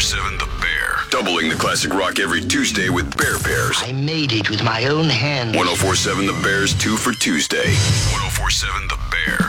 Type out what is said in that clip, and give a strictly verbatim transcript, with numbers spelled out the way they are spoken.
seven The Bear. Doubling the classic rock every Tuesday with Bear Pairs. I made it with my own hands. ten forty-seven The Bear's two for Tuesday. ten forty-seven The Bear.